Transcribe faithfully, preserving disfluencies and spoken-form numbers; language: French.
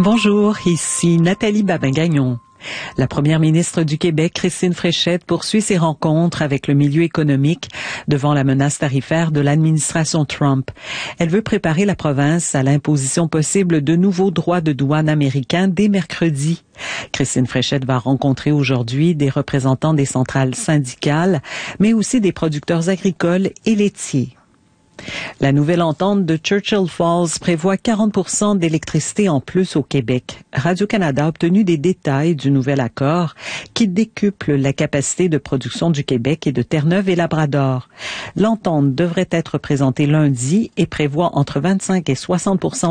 Bonjour, ici Nathalie Babin-Gagnon. La première ministre du Québec, Christine Fréchette, poursuit ses rencontres avec le milieu économique devant la menace tarifaire de l'administration Trump. Elle veut préparer la province à l'imposition possible de nouveaux droits de douane américains dès mercredi. Christine Fréchette va rencontrer aujourd'hui des représentants des centrales syndicales, mais aussi des producteurs agricoles et laitiers. La nouvelle entente de Churchill Falls prévoit quarante pour cent d'électricité en plus au Québec. Radio-Canada a obtenu des détails du nouvel accord qui décuple la capacité de production du Québec et de Terre-Neuve et Labrador. L'entente devrait être présentée lundi et prévoit entre vingt-cinq et soixante pour cent